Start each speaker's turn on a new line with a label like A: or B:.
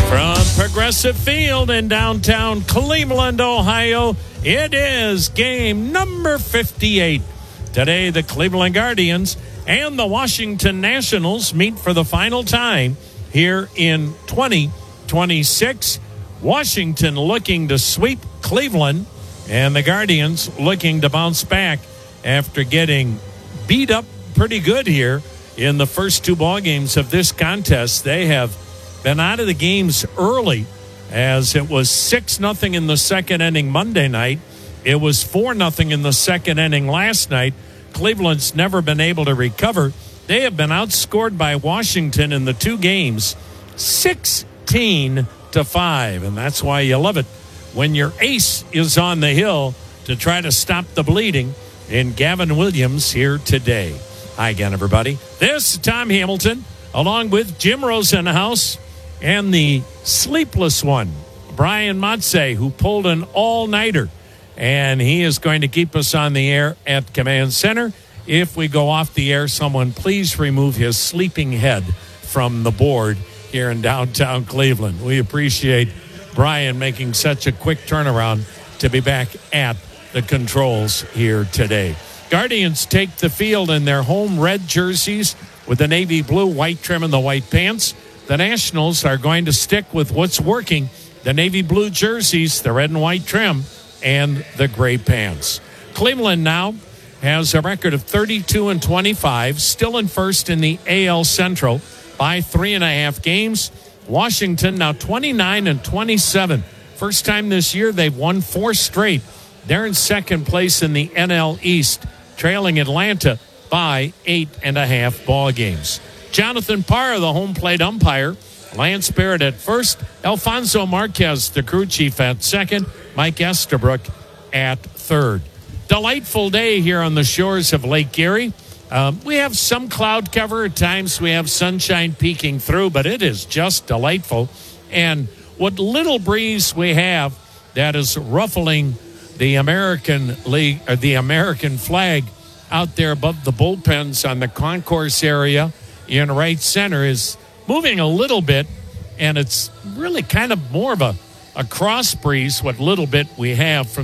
A: From Progressive Field in downtown Cleveland, Ohio, it is game number 58. Today, the Cleveland Guardians and the Washington Nationals meet for the final time here in 2026. Washington looking to sweep Cleveland, and the Guardians looking to bounce back after getting beat up pretty good here in the first two ball games of this contest. They have been out of the games early, as it was 6-0 in the second inning Monday night. It was 4-0 in the second inning last night. Cleveland's never been able to recover. They have been outscored by Washington in the two games 16-5, and that's why you love it when your ace is on the hill to try to stop the bleeding. In Gavin Williams here today. Hi again, everybody. This is Tom Hamilton, along with Jim Rosenhaus and the sleepless one, Brian Motze, who pulled an all-nighter. And he is going to keep us on the air at Command Center. If we go off the air, someone please remove his sleeping head from the board here in downtown Cleveland. We appreciate Brian making such a quick turnaround to be back at the controls here today. Guardians take the field in their home red jerseys with the navy blue, white trim, and the white pants. The Nationals are going to stick with what's working, the navy blue jerseys, the red and white trim, and the gray pants. Cleveland now has a record of 32-25, still in first in the AL Central by 3.5 games. Washington now 29-27. First time this year they've won 4 straight. They're in second place in the NL East, trailing Atlanta by 8.5 ball games. Jonathan Parr, the home plate umpire. Lance Barrett at first. Alfonso Marquez, the crew chief, at second. Mike Estabrook at third. Delightful day here on the shores of Lake Erie. We have some cloud cover. At times we have sunshine peeking through, but it is just delightful. And what little breeze we have that is ruffling the American League, or the American flag out there above the bullpens on the concourse area in right center is moving a little bit, and it's really kind of more of a cross breeze, what little bit we have from